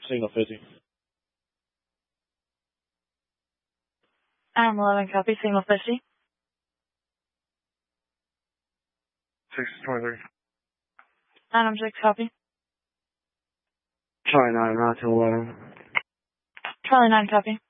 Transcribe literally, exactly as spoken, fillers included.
Signal fifty. Adam eleven, copy. Signal fifty. six twenty-three. Adam six, copy. Charlie nine, nine to eleven. Charlie nine, copy.